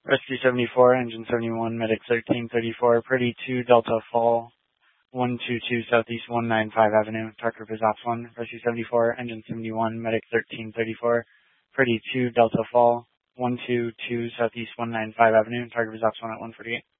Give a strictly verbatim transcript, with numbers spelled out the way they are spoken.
Rescue seventy-four, Engine seventy-one, Medic thirteen thirty-four, Purdy two, Delta Fall, one two two Southeast one ninety-five Avenue, Target Group is Ops one. Rescue seventy-four, Engine seventy-one, Medic thirteen thirty-four, Purdy two, Delta Fall, one two two Southeast one ninety-five Avenue, Target Group is Ops one at one forty-eight.